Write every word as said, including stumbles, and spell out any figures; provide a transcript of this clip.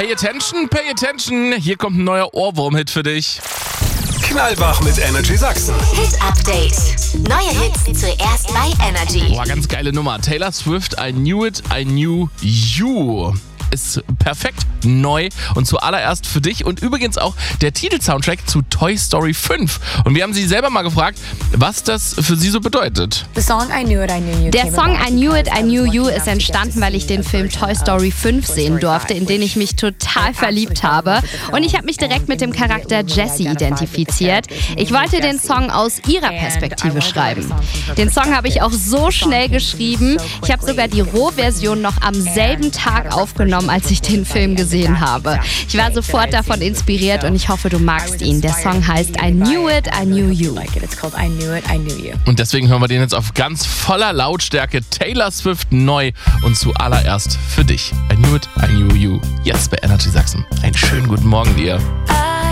Pay attention, pay attention. Hier kommt ein neuer Ohrwurm-Hit für dich. Knallwach mit Energy Sachsen. Hit Update. Neue Hits zuerst bei Energy. Boah, ganz geile Nummer. Taylor Swift, I Knew It, I Knew You. Ist perfekt neu und zuallererst für dich und übrigens auch der Titelsoundtrack zu Toy Story fünf. Und wir haben sie selber mal gefragt, was das für sie so bedeutet. Der Song I Knew It, I Knew You ist entstanden, weil ich den Film Toy Story fünf sehen durfte, in den ich mich total verliebt habe. Und ich habe mich direkt mit dem Charakter Jessie identifiziert. Ich wollte den Song aus ihrer Perspektive schreiben. Den Song habe ich auch so schnell geschrieben. Ich habe sogar die Rohversion noch am selben Tag aufgenommen, als ich den Film gesehen habe. Ich war sofort davon inspiriert und ich hoffe, du magst ihn. Der Song heißt I Knew It, I Knew You. Und deswegen hören wir den jetzt auf ganz voller Lautstärke. Taylor Swift neu und zuallererst für dich. I Knew It, I Knew You. Jetzt bei Energy Sachsen. Einen schönen guten Morgen dir.